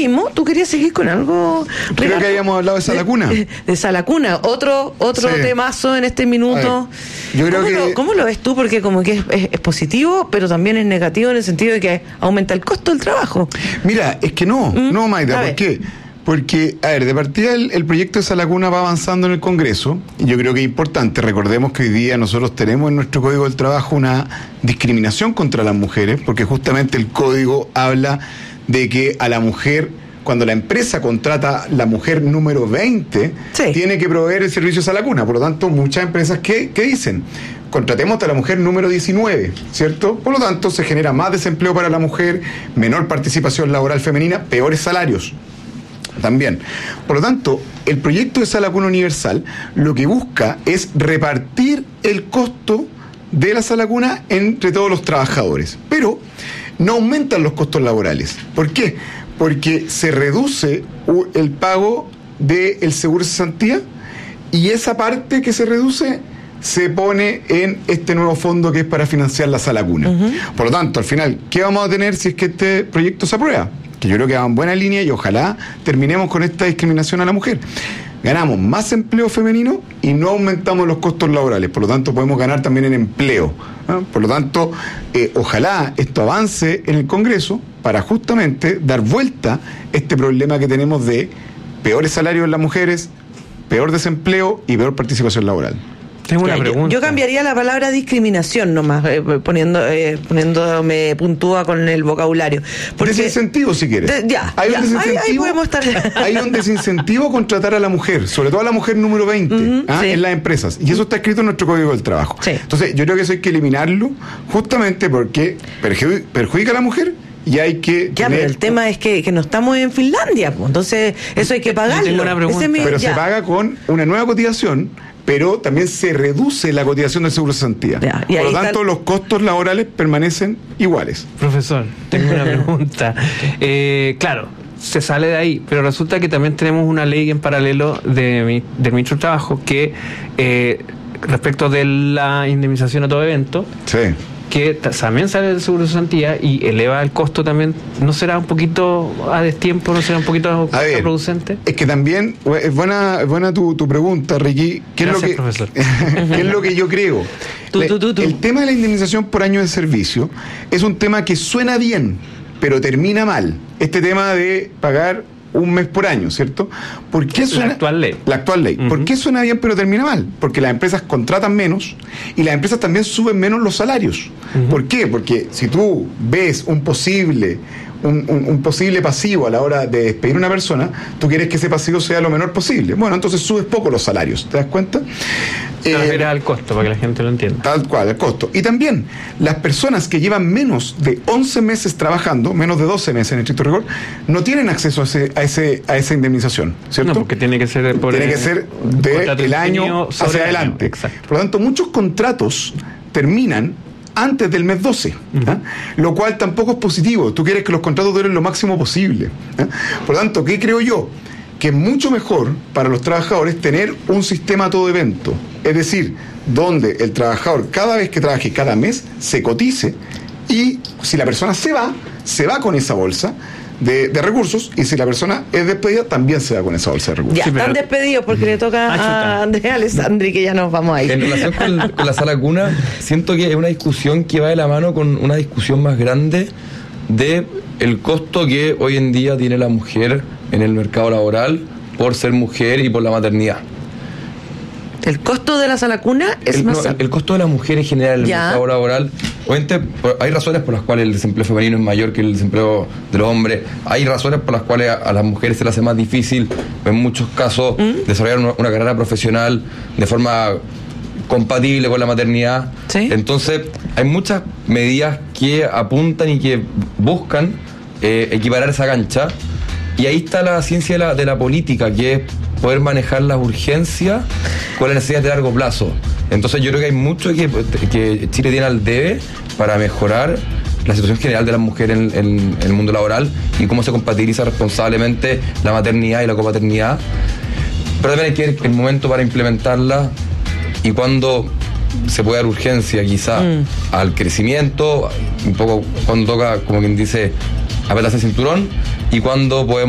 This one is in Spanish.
seguimos. ¿Tú querías seguir con algo? Creo que habíamos hablado de Sala Cuna. De Sala Cuna. Otro temazo en este minuto. Yo creo ¿Cómo lo ves tú? Porque como que es positivo, pero también es negativo en el sentido de que aumenta el costo del trabajo. Mira, es que no, Mayra, ¿por qué? Porque, de partida el proyecto de Sala Cuna va avanzando en el Congreso, y yo creo que es importante. Recordemos que hoy día nosotros tenemos en nuestro Código del Trabajo una discriminación contra las mujeres, porque justamente el Código habla de que a la mujer, cuando la empresa contrata la mujer número 20, tiene que proveer el servicio de Sala Cuna. Por lo tanto, muchas empresas, ¿qué dicen? Contratemos a la mujer número 19, ¿cierto? Por lo tanto, se genera más desempleo para la mujer, menor participación laboral femenina, peores salarios también. Por lo tanto, el proyecto de Sala Cuna Universal lo que busca es repartir el costo de la Sala Cuna entre todos los trabajadores, pero no aumentan los costos laborales. ¿Por qué? Porque se reduce el pago del seguro de cesantía, y esa parte que se reduce se pone en este nuevo fondo que es para financiar la Sala Cuna. Por lo tanto, al final, ¿qué vamos a tener si es que este proyecto se aprueba? Que yo creo que va en buena línea, y ojalá terminemos con esta discriminación a la mujer. Ganamos más empleo femenino y no aumentamos los costos laborales. Por lo tanto, podemos ganar también en empleo, ¿no? Por lo tanto, ojalá esto avance en el Congreso para justamente dar vuelta a este problema que tenemos de peores salarios en las mujeres, peor desempleo y peor participación laboral. Tengo una pregunta. Yo cambiaría la palabra discriminación nomás, poniéndome puntúa con el vocabulario. Porque, desincentivo, si quieres. Ahí podemos estar. Hay un desincentivo a contratar a la mujer, sobre todo a la mujer número 20, en las empresas. Y eso está escrito en nuestro Código del Trabajo. Sí. Entonces, yo creo que eso hay que eliminarlo, justamente porque perjudica a la mujer. Y hay que pero el tema es que no estamos en Finlandia, pues, entonces eso hay que pagarlo. Tengo una pregunta. Pero se paga con una nueva cotización, pero también se reduce la cotización del seguro de cesantía. Por lo tanto, los costos laborales permanecen iguales. Profesor, tengo una pregunta. Claro, se sale de ahí, pero resulta que también tenemos una ley en paralelo del ministro de Trabajo que respecto de la indemnización a todo evento, que también sale del seguro de cesantía y eleva el costo también. ¿No será un poquito a destiempo? ¿No será un poquito contraproducente? Es que también es buena tu pregunta, Ricky. Gracias, profesor. ¿Qué es lo que yo creo? El tema de la indemnización por año de servicio es un tema que suena bien, pero termina mal. Este tema de pagar un mes por año, ¿cierto? ¿Por qué suena? La actual ley. ¿Por qué suena bien pero termina mal? Porque las empresas contratan menos y las empresas también suben menos los salarios. ¿Por qué? Porque si tú ves un posible pasivo a la hora de despedir a una persona, tú quieres que ese pasivo sea lo menor posible. Bueno, entonces subes poco los salarios, ¿te das cuenta? Te refieres al costo, para que la gente lo entienda. Tal cual, el costo. Y también, las personas que llevan menos de 11 meses trabajando, menos de 12 meses en estricto rigor, no tienen acceso a esa indemnización, ¿cierto? No, porque tiene que ser del año hacia adelante. Exacto. Por lo tanto, muchos contratos terminan antes del mes 12, lo cual tampoco es positivo. Tú quieres que los contratos duren lo máximo posible. Por lo tanto, ¿qué creo yo? Que es mucho mejor para los trabajadores tener un sistema a todo evento, es decir, donde el trabajador cada vez que trabaje, cada mes, se cotice, y si la persona se va con esa bolsa de recursos, y si la persona es despedida, también se va con esa bolsa de recursos. Ya, están despedidos porque le toca a Andrea Alessandri, que ya nos vamos a ir. En relación con la Sala Cuna, siento que es una discusión que va de la mano con una discusión más grande de el costo que hoy en día tiene la mujer en el mercado laboral por ser mujer y por la maternidad. ¿El costo de la Sala Cuna es más alto? El costo de la mujer en general en el mercado laboral. Obviamente hay razones por las cuales el desempleo femenino es mayor que el desempleo de los hombres. Hay razones por las cuales a las mujeres se les hace más difícil, en muchos casos, desarrollar una carrera profesional de forma compatible con la maternidad. ¿Sí? Entonces, hay muchas medidas que apuntan y que buscan equiparar esa cancha. Y ahí está la ciencia de la política, que es poder manejar las urgencias con las necesidades de largo plazo. Entonces yo creo que hay mucho que Chile tiene al debe para mejorar la situación general de las mujeres en el mundo laboral y cómo se compatibiliza responsablemente la maternidad y la copaternidad. Pero también hay que ver el momento para implementarla y cuando se puede dar urgencia quizá al crecimiento, un poco cuando toca, como quien dice, apretarse el cinturón, y cuando podemos